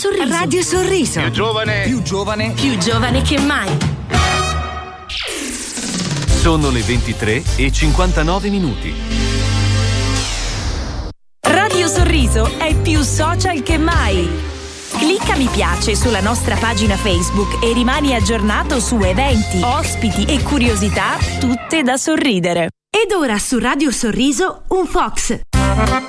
Sorriso. Radio Sorriso. Più giovane. Più giovane. Più giovane che mai. Sono le 23:59. Radio Sorriso è più social che mai. Clicca mi piace sulla nostra pagina Facebook e rimani aggiornato su eventi, ospiti e curiosità tutte da sorridere. Ed ora su Radio Sorriso un Fox.